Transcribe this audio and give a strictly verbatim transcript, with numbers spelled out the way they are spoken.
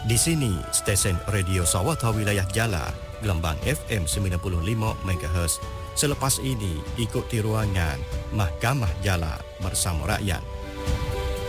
Di sini, stesen Radio Sawata Wilayah Jala, Gelembang F M sembilan puluh lima megahertz. Selepas ini, ikuti ruangan Mahkamah Jala bersama rakyat.